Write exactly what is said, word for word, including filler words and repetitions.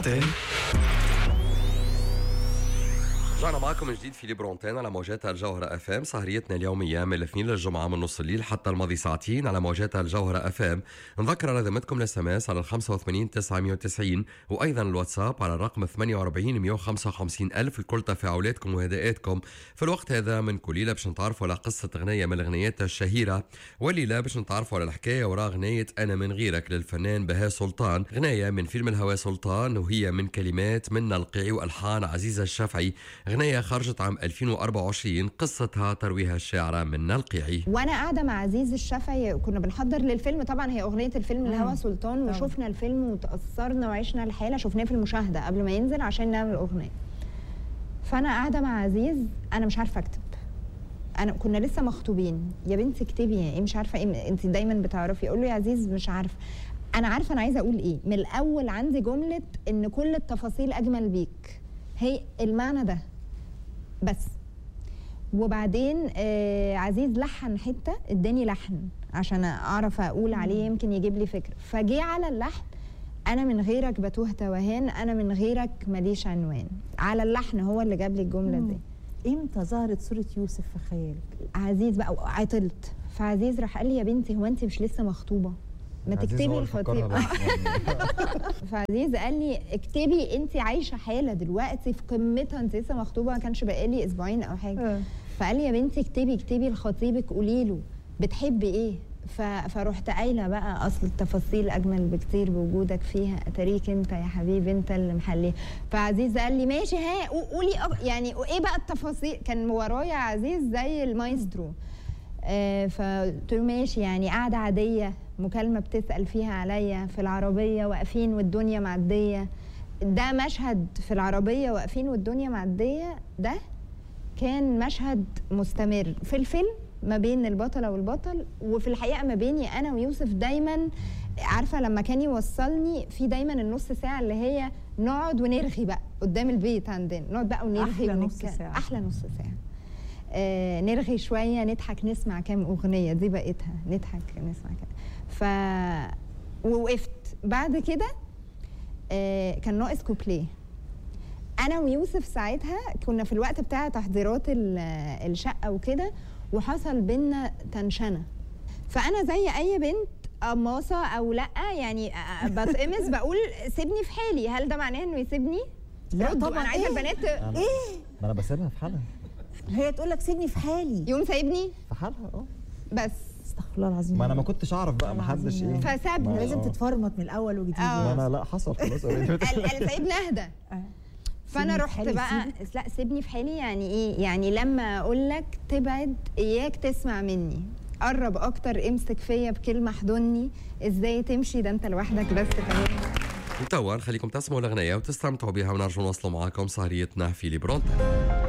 برونتين. رجعنا معكم من جديد في ليبرونتين على موجات الجوهرة اف ام. سهريتنا اليومية من الاثنين للجمعة من نص الليل حتى الماضي ساعتين على موجات الجوهرة اف ام. نذكر على ذمتكم الاس ام اس على خمسة وثمانين تسعمية وتسعين، وايضا الواتساب على الرقم ثمانية وأربعين مية وخمسة وخمسين ألف. الكل تفاعلاتكم وهداءاتكم في الوقت هذا من كل ليلة باش نتعرفوا على قصة غنية من الأغنيات الشهيرة، والليلة باش نتعرفوا على الحكاية وراء غنية أنا من غيرك للفنان بهاء سلطان، غنية من فيلم الهوى سلطان، وهي من كلمات منى القيعي والحان عزيزة الشافعي. غنية خرجت عام ألفين وأربعة وعشرين، قصتها ترويها الشاعرة منى القيعي. وانا قاعده مع عزيز الشافعي كنا بنحضر للفيلم، طبعا هي اغنيه الفيلم الهوى سلطان، وشفنا الفيلم وتاثرنا وعشنا الحاله، شفناه في المشاهده قبل ما ينزل عشان نعمل الاغنيه. فانا قاعده مع عزيز انا مش عارفه اكتب، انا كنا لسه مخطوبين، يا بنتي اكتبي ايه مش عارفه ايه، انت دايما بتعرفي. اقول له يا عزيز مش عارفه، انا عارفه انا عايزه اقول ايه. من الاول عندي جمله ان كل التفاصيل اجمل بيك، هي المعنى ده بس. وبعدين آه عزيز لحن حته، اداني لحن عشان اعرف اقول عليه يمكن يجيب لي فكره. فجي على اللحن انا من غيرك بتوه توهان، انا من غيرك ماليش عنوان. على اللحن هو اللي جاب لي الجمله دي. امتى ظهرت صوره يوسف في خيالك؟ عزيز بقى عطلت، فعزيز راح قال لي يا بنتي هو انت مش لسه مخطوبه؟ ما تكتبي الخطيب. فعزيز قال لي اكتبي، انت عايشه حاله دلوقتي في قمتها، انت لسه مخطوبه ما كانش بقالي اسبوعين او حاجه. فقال لي يا بنتي اكتبي اكتبي لخطيبك، قولي له بتحبي ايه. فرحت قايله بقى اصل التفاصيل اجمل بكتير بوجودك فيها، اتاريك انت يا حبيبي انت اللي محليه. فعزيز قال لي ماشي ها قولي يعني ايه بقى التفاصيل. كان ورايا عزيز زي المايسترو. آه فقلت له ماشي، يعني قاعده عاديه، مكالمه بتسال فيها عليا في العربيه واقفين والدنيا معديه. ده مشهد في العربيه واقفين والدنيا معديه، ده كان مشهد مستمر في الفيلم ما بين البطله والبطل، وفي الحقيقه ما بيني انا ويوسف. دايما عارفه لما كان يوصلني في دايما النص ساعه اللي هي نقعد ونرغي بقى قدام البيت عندنا، نقعد بقى ونرغي. احلى نص ساعه، احلى نص ساعه. آه نرغي شويه، نضحك، نسمع كام اغنيه، دي بقيتها نضحك نسمع كام. ف ووقفت بعد كده. آه كان ناقص كوبليه. انا ويوسف ساعتها كنا في الوقت بتاع تحضيرات الشقه وكده، وحصل بينا تنشنه. فانا زي اي بنت قماصه او لا يعني بتقمص بقول سيبني في حالي. هل ده معناه انه يسيبني؟ لا طبعا. انا عايزه إيه؟ البنات ايه ما انا بسيبها في حالها، هي تقول لك سيبني في حالي، يوم سايبني في حالها. اه بس استغفر الله العظيم. ما انا ما كنتش اعرف بقى، ما حدش ايه، فسابني. لازم تتفرمط من الاول وجديد. ما انا لا حصل خلاص قال سايبني اهدى. فانا رحت بقى لا سيبني في حالي يعني ايه؟ يعني لما اقول لك تبعد اياك تسمع مني، قرب اكتر، امسك فيا بكلمه، احضني، ازاي تمشي ده انت لوحدك بس كمان. وتوا خليكم تسمعوا الاغنيه وتستمتعوا بها، ونرجو نوصلوا معاكم سهريتنا في ليبرونتين.